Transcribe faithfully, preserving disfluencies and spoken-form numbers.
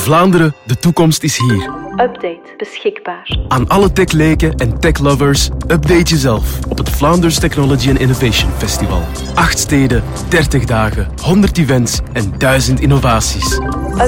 Vlaanderen, de toekomst is hier. Update beschikbaar. Aan alle techleken en techlovers, update jezelf op het Vlaanders Technology and Innovation Festival. Acht steden, dertig dagen, honderd events en duizend innovaties.